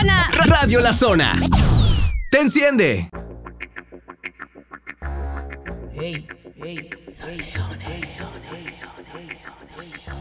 Zona. Radio La Zona. Te enciende. Hey, hey, hey, hey, hey, hey, hey.